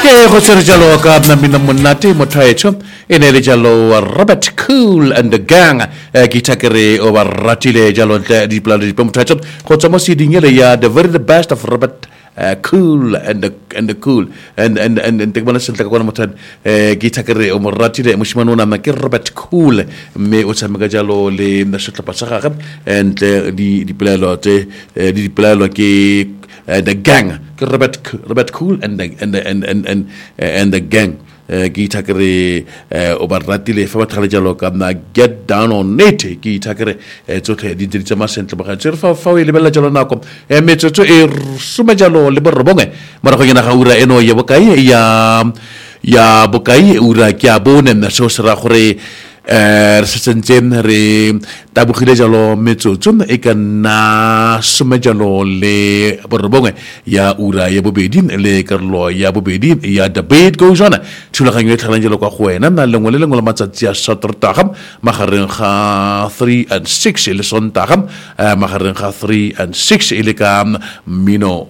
Ke go tsere jalo ka na mina monate mo thaetso ene le jalo Robert Cool and the gang gitakere o ratile jalo di plano di pomthaetso go tsamo sidingele ya the very best of Robert Cool and the cool and te bona sentle ka bona motho gitakere o mo ratile moshimane ona ma ke Robert Cool me o tsameka jalo le na setlapa sa gagwe and di plano ke the gang Robert Cool and the gang gita kere obaratile fa batla jalo ka na get down on it gita kere tsotlhe di diritsa masentle ba ga fa o ile bela jalo nako metsotso e suma jalo le borobonge mara go gena ga ura eno ye bokae ya bokae ura ke a bone na so sera gore re sentsen re tabogile jalo metsotso e ka na suma jalo le borobonge ya ura ya bobedi le karlo ya bobedi ya debate goes on thulaganyo e tlhalang jalo kwa go wena na lengwe le lengwe la matsatsi a Saterdag magareng ga 3 and 6 le Sondag magareng ga 3 and 6 ile ka Mino